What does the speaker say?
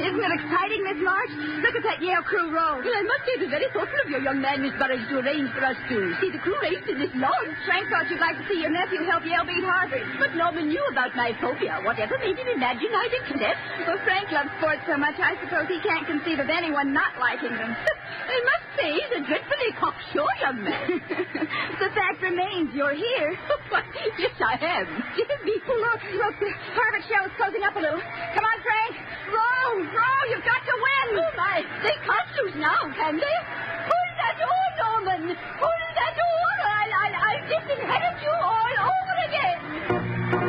Isn't it exciting, Miss March? Look at that Yale crew row. Well, I must say it was very thoughtful of your young man, Miss Burroughs, to arrange for us to see the crew race in this lawn. Frank thought you'd like to see your nephew help Yale beat Harvard. But Norman knew about my phobia. Whatever made him imagine I'd accept? Well, Frank loves sports so much, I suppose he can't conceive of anyone not liking them. I must say, he's a dreadfully cocksure young man. The fact remains, you're here. But yes, I am. Jimmy. Look, the Harvard show is closing up a little. Come on, Frank. Row, you've got to win. Oh, my. They can't lose now, can they? Pull that door, Norman. Pull